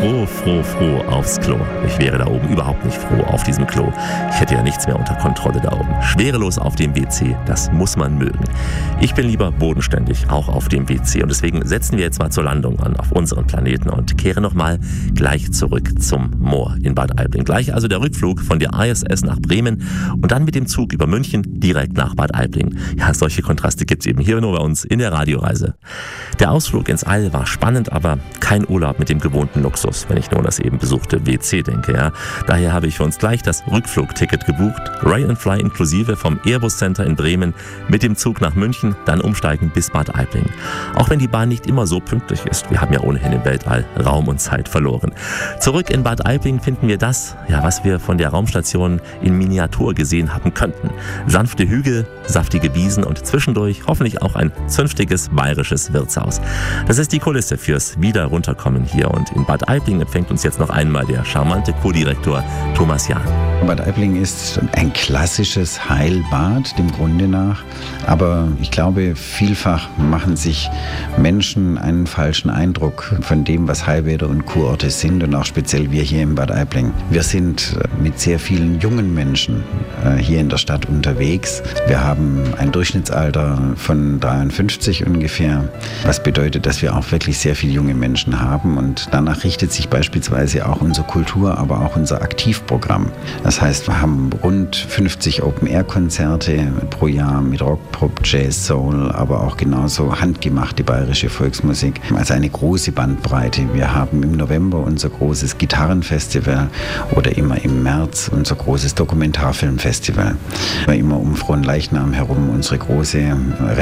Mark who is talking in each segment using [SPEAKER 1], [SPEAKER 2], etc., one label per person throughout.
[SPEAKER 1] froh aufs Klo. Ich wäre da oben überhaupt nicht froh auf diesem Klo. Ich hätte ja nichts mehr unter Kontrolle da oben. Schwerelos auf dem WC, das muss man mögen. Ich bin lieber bodenständig, auch auf dem WC. Und deswegen setzen wir jetzt mal zur Landung an auf unseren Planeten und kehren nochmal gleich zurück zum Moor in Bad Aibling. Gleich also der Rückflug von der ISS nach Bremen und dann mit dem Zug über München direkt nach Bad Aibling. Ja, solche Kontraste gibt's eben hier nur bei uns in der Radioreise. Der Ausflug ins All war spannend, aber kein Urlaub mit dem gewohnten Luxus, wenn ich nur an das eben besuchte WC denke. Ja. Daher habe ich für uns gleich das Rückflugticket gebucht, Rail and Fly inklusive vom Airbus Center in Bremen mit dem Zug nach München, dann umsteigen bis Bad Aibling. Auch wenn die Bahn nicht immer so pünktlich ist, wir haben ja ohnehin im Weltall Raum und Zeit verloren. Zurück in Bad Aibling finden wir das, ja, was wir von der Raumstation in Miniatur gesehen haben könnten. Sanfte Hügel, saftige Wiesen und zwischendurch hoffentlich auch ein zünftiges bayerisches Wirtshaus. Das ist die Kulisse fürs Wieder-Runterkommen hier und in Bad Aibling empfängt uns jetzt noch einmal der charmante Co-Direktor Thomas Jahn.
[SPEAKER 2] Bad Aibling ist ein klassisches Heilbad, dem Grunde nach. Aber ich glaube, vielfach machen sich Menschen einen falschen Eindruck von dem, was Heilbäder und Kurorte sind und auch speziell wir hier in Bad Aibling. Wir sind mit sehr vielen jungen Menschen hier in der Stadt unterwegs. Wir haben ein Durchschnittsalter von 53 ungefähr, was bedeutet, dass wir auch wirklich sehr viele junge Menschen haben und danach richtet sich beispielsweise auch unsere Kultur, aber auch unser Aktivprogramm. Das heißt, wir haben rund 50 Open-Air-Konzerte pro Jahr mit Rock, Pop, Jazz, Soul, aber auch genauso handgemachte bayerische Volksmusik. Also eine große Bandbreite. Wir haben im November unser großes Gitarrenfestival oder immer im März unser großes Dokumentarfilmfestival. Immer um Fronleichnam herum unsere große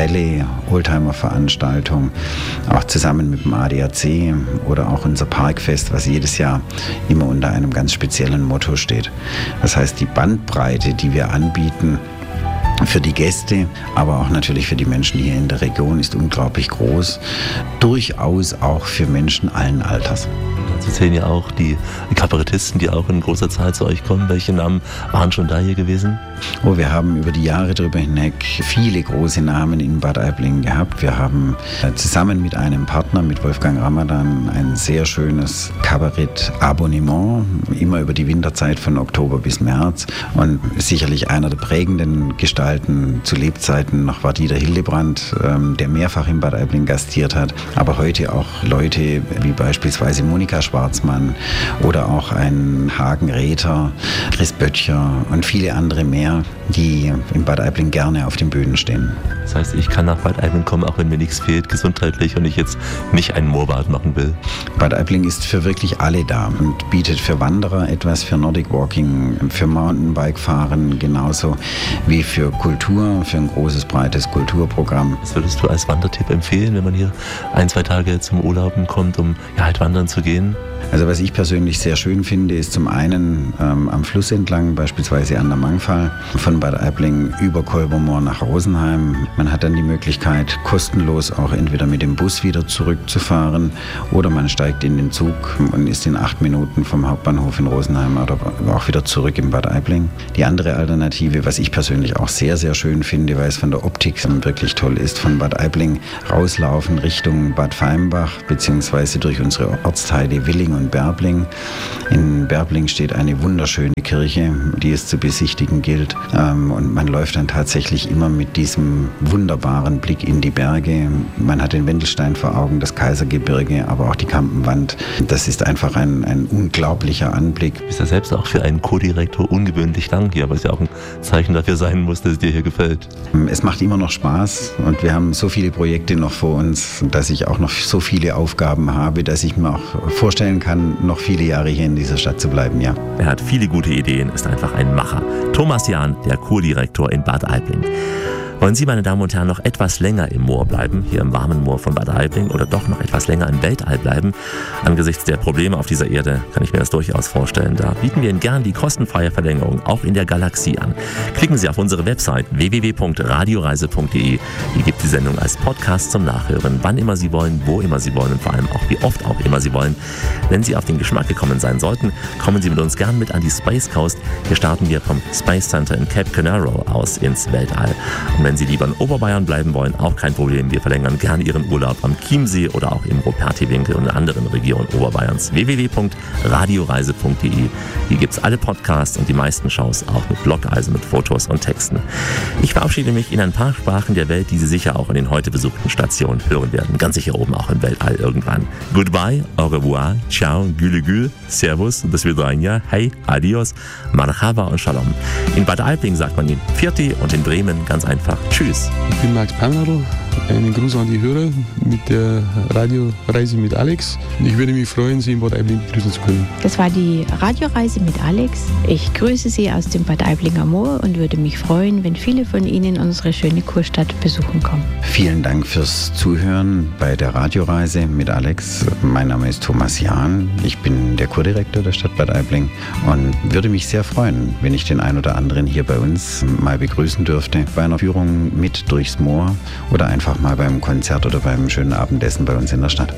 [SPEAKER 2] Rallye-Oldtimer-Veranstaltung, auch zusammen mit dem ADAC oder auch unser Parkfest, was jedes Jahr immer unter einem ganz speziellen Motto steht. Das heißt, die Bandbreite, die wir anbieten, für die Gäste, aber auch natürlich für die Menschen hier in der Region ist unglaublich groß. Durchaus auch für Menschen allen Alters.
[SPEAKER 1] Sie zählen ja auch die Kabarettisten, die auch in großer Zahl zu euch kommen. Welche Namen waren schon da hier gewesen?
[SPEAKER 2] Oh, wir haben über die Jahre darüber hinweg viele große Namen in Bad Aibling gehabt. Wir haben zusammen mit einem Partner, mit Wolfgang Ramadan, ein sehr schönes Kabarett-Abonnement, immer über die Winterzeit von Oktober bis März. Und sicherlich einer der prägenden Gestalten zu Lebzeiten noch war Dieter Hildebrandt, der mehrfach in Bad Aibling gastiert hat. Aber heute auch Leute wie beispielsweise Monika Schwarzmann oder auch ein Hagen Räther, Chris Böttcher und viele andere mehr, die in Bad Aibling gerne auf den Bühnen stehen.
[SPEAKER 1] Das heißt, ich kann nach Bad Aibling kommen, auch wenn mir nichts fehlt, gesundheitlich, und ich jetzt nicht ein Moorbad machen will.
[SPEAKER 2] Bad Aibling ist für wirklich alle da und bietet für Wanderer etwas, für Nordic Walking, für Mountainbike-Fahren genauso wie für Kultur, für ein großes, breites Kulturprogramm.
[SPEAKER 1] Was würdest du als Wandertipp empfehlen, wenn man hier 1-2 Tage zum Urlauben kommt, um ja, halt wandern zu gehen?
[SPEAKER 2] Also was ich persönlich sehr schön finde, ist zum einen am Fluss entlang, beispielsweise an der Mangfall, von Bad Aibling über Kolbermoor nach Rosenheim. Man hat dann die Möglichkeit, kostenlos auch entweder mit dem Bus wieder zurückzufahren oder man steigt in den Zug und ist in 8 Minuten vom Hauptbahnhof in Rosenheim oder auch wieder zurück in Bad Aibling. Die andere Alternative, was ich persönlich auch sehr, sehr schön finde, weil es von der Optik wirklich toll ist, von Bad Aibling rauslaufen Richtung Bad Feimbach beziehungsweise durch unsere Ortsteile Willing und Berbling. In Berbling steht eine wunderschöne Kirche, die es zu besichtigen gilt. Und man läuft dann tatsächlich immer mit diesem wunderbaren Blick in die Berge. Man hat den Wendelstein vor Augen, das Kaisergebirge, aber auch die Kampenwand. Das ist einfach ein unglaublicher Anblick.
[SPEAKER 1] Du bist ja selbst auch für einen Co-Direktor ungewöhnlich lang hier, was ja auch ein Zeichen dafür sein muss, dass es dir hier gefällt.
[SPEAKER 2] Es macht immer noch Spaß und wir haben so viele Projekte noch vor uns, dass ich auch noch so viele Aufgaben habe, dass ich mir auch vorstellen kann, noch viele Jahre hier in dieser Stadt zu bleiben, ja.
[SPEAKER 1] Er hat viele gute Ideen, ist einfach ein Macher. Thomas Jahn, der Kurdirektor in Bad Aibling. Wollen Sie, meine Damen und Herren, noch etwas länger im Moor bleiben, hier im warmen Moor von Bad Aibling, oder doch noch etwas länger im Weltall bleiben? Angesichts der Probleme auf dieser Erde kann ich mir das durchaus vorstellen. Da bieten wir Ihnen gern die kostenfreie Verlängerung auch in der Galaxie an. Klicken Sie auf unsere Website www.radioreise.de. Hier gibt die Sendung als Podcast zum Nachhören, wann immer Sie wollen, wo immer Sie wollen und vor allem auch wie oft auch immer Sie wollen. Wenn Sie auf den Geschmack gekommen sein sollten, kommen Sie mit uns gern mit an die Space Coast. Hier starten wir vom Space Center in Cape Canaveral aus ins Weltall. Und wenn Sie lieber in Oberbayern bleiben wollen, auch kein Problem. Wir verlängern gerne Ihren Urlaub am Chiemsee oder auch im Ruperti-Winkel und in anderen Regionen Oberbayerns. www.radioreise.de. Hier gibt es alle Podcasts und die meisten Shows auch mit Blog, also mit Fotos und Texten. Ich verabschiede mich in ein paar Sprachen der Welt, die Sie sicher auch in den heute besuchten Stationen hören werden. Ganz sicher oben auch im Weltall irgendwann. Goodbye, au revoir, ciao, gülü gül, servus, bis vidania, hey, adios, marhaba und shalom. In Bad Aibling sagt man in Pfirti und in Bremen ganz einfach Tschüss.
[SPEAKER 3] Ich bin Max Pannadl. Einen Gruß an die Hörer mit der Radioreise mit Alex. Ich würde mich freuen, Sie in Bad Aibling begrüßen zu können.
[SPEAKER 4] Das war die Radioreise mit Alex. Ich grüße Sie aus dem Bad Aiblinger Moor und würde mich freuen, wenn viele von Ihnen unsere schöne Kurstadt besuchen kommen.
[SPEAKER 2] Vielen Dank fürs Zuhören bei der Radioreise mit Alex. Mein Name ist Thomas Jahn. Ich bin der Kurdirektor der Stadt Bad Aibling und würde mich sehr freuen, wenn ich den einen oder anderen hier bei uns mal begrüßen dürfte. Bei einer Führung mit durchs Moor oder einfach mal beim Konzert oder beim schönen Abendessen bei uns in der Stadt.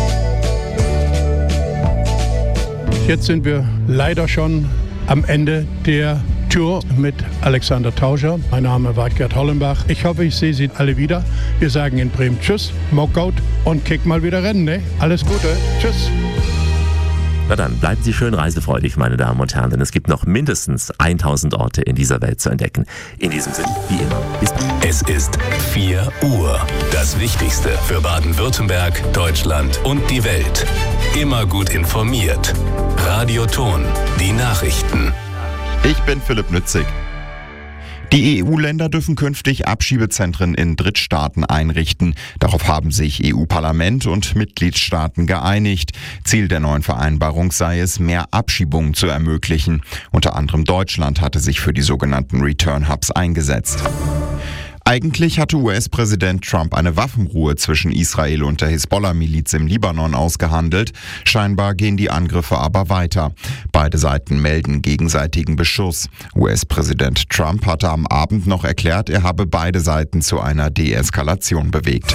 [SPEAKER 5] Jetzt sind wir leider schon am Ende der Tour mit Alexander Tauscher. Mein Name war Gerd Hollenbach. Ich hoffe, ich sehe Sie alle wieder. Wir sagen in Bremen Tschüss, Mockout und kick mal wieder rennen. Ne? Alles Gute. Tschüss.
[SPEAKER 1] Na dann, bleiben Sie schön reisefreudig, meine Damen und Herren, denn es gibt noch mindestens 1000 Orte in dieser Welt zu entdecken. In diesem Sinne, wie immer, bis bald.
[SPEAKER 6] Es ist 4 Uhr. Das Wichtigste für Baden-Württemberg, Deutschland und die Welt. Immer gut informiert. Radio Ton, die Nachrichten.
[SPEAKER 7] Ich bin Philipp Nützig. Die EU-Länder dürfen künftig Abschiebezentren in Drittstaaten einrichten. Darauf haben sich EU-Parlament und Mitgliedstaaten geeinigt. Ziel der neuen Vereinbarung sei es, mehr Abschiebungen zu ermöglichen. Unter anderem Deutschland hatte sich für die sogenannten Return Hubs eingesetzt. Eigentlich hatte US-Präsident Trump eine Waffenruhe zwischen Israel und der Hisbollah-Miliz im Libanon ausgehandelt. Scheinbar gehen die Angriffe aber weiter. Beide Seiten melden gegenseitigen Beschuss. US-Präsident Trump hatte am Abend noch erklärt, er habe beide Seiten zu einer Deeskalation bewegt.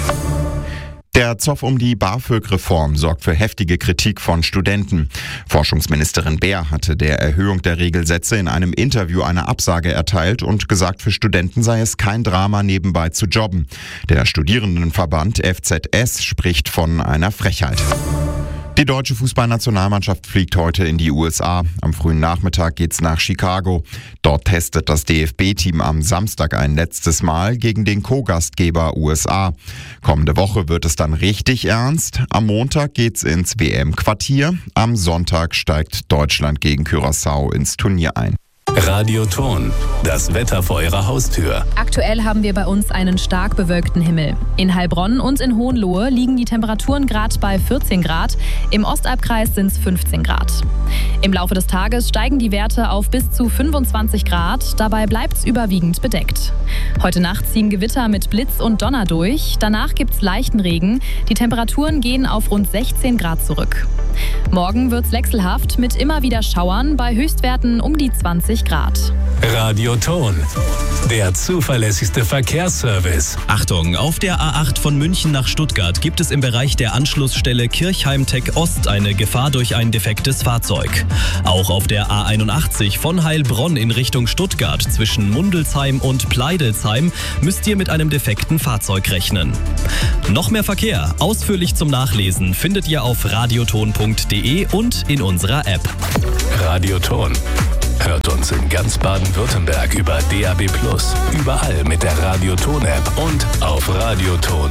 [SPEAKER 7] Der Zoff um die BAföG-Reform sorgt für heftige Kritik von Studenten. Forschungsministerin Beer hatte der Erhöhung der Regelsätze in einem Interview eine Absage erteilt und gesagt, für Studenten sei es kein Drama, nebenbei zu jobben. Der Studierendenverband FZS spricht von einer Frechheit. Die deutsche Fußballnationalmannschaft fliegt heute in die USA. Am frühen Nachmittag geht's nach Chicago. Dort testet das DFB-Team am Samstag ein letztes Mal gegen den Co-Gastgeber USA. Kommende Woche wird es dann richtig ernst. Am Montag geht's ins WM-Quartier. Am Sonntag steigt Deutschland gegen Curaçao ins Turnier ein.
[SPEAKER 6] Radio Ton, das Wetter vor Ihrer Haustür.
[SPEAKER 8] Aktuell haben wir bei uns einen stark bewölkten Himmel. In Heilbronn und in Hohenlohe liegen die Temperaturen gerade bei 14 Grad. Im Ostalbkreis sind es 15 Grad. Im Laufe des Tages steigen die Werte auf bis zu 25 Grad. Dabei bleibt es überwiegend bedeckt. Heute Nacht ziehen Gewitter mit Blitz und Donner durch. Danach gibt es leichten Regen. Die Temperaturen gehen auf rund 16 Grad zurück. Morgen wird es wechselhaft mit immer wieder Schauern bei Höchstwerten um die 20 Grad.
[SPEAKER 6] Radio Ton, der zuverlässigste Verkehrsservice.
[SPEAKER 9] Achtung, auf der A8 von München nach Stuttgart gibt es im Bereich der Anschlussstelle Kirchheim-Tech Ost eine Gefahr durch ein defektes Fahrzeug. Auch auf der A81 von Heilbronn in Richtung Stuttgart zwischen Mundelsheim und Pleidelsheim müsst ihr mit einem defekten Fahrzeug rechnen. Noch mehr Verkehr, ausführlich zum Nachlesen, findet ihr auf radioton.de und in unserer App.
[SPEAKER 6] Radio Ton. Hört uns in ganz Baden-Württemberg über DAB+, überall mit der Radio Ton App und auf radioton.de.